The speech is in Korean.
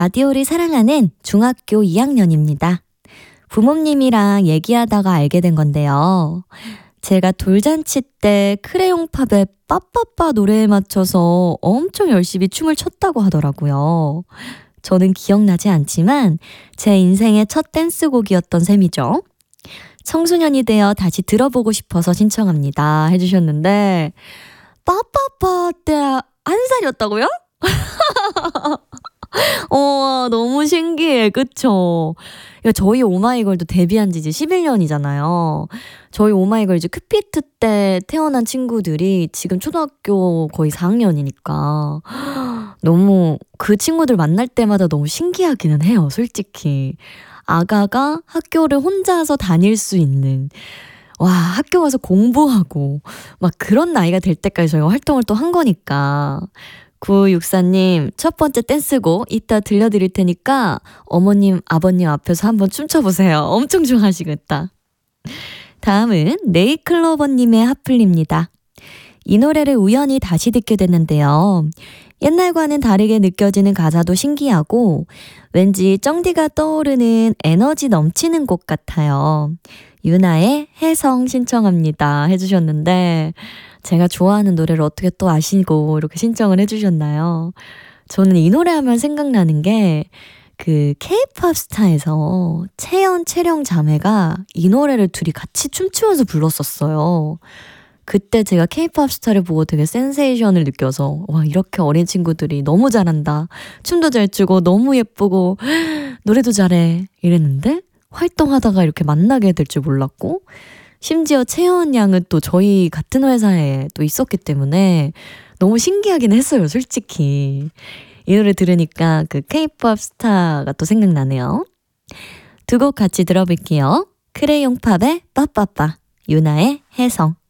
라디오를 사랑하는 중학교 2학년입니다. 부모님이랑 얘기하다가 알게 된 건데요. 제가 돌잔치 때 크레용팝의 빠빠빠 노래에 맞춰서 엄청 열심히 춤을 췄다고 하더라고요. 저는 기억나지 않지만 제 인생의 첫 댄스곡이었던 셈이죠. 청소년이 되어 다시 들어보고 싶어서 신청합니다 해주셨는데 빠빠빠 때 1살이었다고요? 너무 신기해. 그쵸? 야, 저희 오마이걸도 데뷔한 지 이제 11년이잖아요. 저희 오마이걸 이제 큐피트 때 태어난 친구들이 지금 초등학교 거의 4학년이니까 너무 그 친구들 만날 때마다 너무 신기하기는 해요, 솔직히. 아가가 학교를 혼자서 다닐 수 있는, 와, 학교 가서 공부하고 막 그런 나이가 될 때까지 저희가 활동을 또 한 거니까. 9964님, 첫 번째 댄스곡 이따 들려드릴 테니까 어머님, 아버님 앞에서 한번 춤춰보세요. 엄청 좋아하시겠다. 다음은 네이클로버님의 핫플입니다. 이 노래를 우연히 다시 듣게 됐는데요. 옛날과는 다르게 느껴지는 가사도 신기하고 왠지 쩡디가 떠오르는 에너지 넘치는 곡 같아요. 유나의 혜성 신청합니다 해주셨는데 제가 좋아하는 노래를 어떻게 또 아시고 이렇게 신청을 해주셨나요? 저는 이 노래 하면 생각나는 게 그 K-pop 스타에서 채연, 채령 자매가 이 노래를 둘이 같이 춤추면서 불렀었어요. 그때 제가 K-pop 스타를 보고 되게 센세이션을 느껴서 와, 이렇게 어린 친구들이 너무 잘한다. 춤도 잘 추고 너무 예쁘고 노래도 잘해 이랬는데 활동하다가 이렇게 만나게 될 줄 몰랐고 심지어 채연 양은 또 저희 같은 회사에 또 있었기 때문에 너무 신기하긴 했어요, 솔직히. 이 노래 들으니까 그 K-pop 스타가 또 생각나네요. 두 곡 같이 들어볼게요. 크레용팝의 빠빠빠, 유나의 혜성.